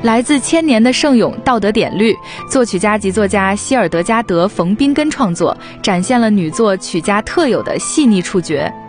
来自千年的圣咏《道德典律》，作曲家及作家希尔德加德·冯宾根创作，展现了女作曲家特有的细腻触觉。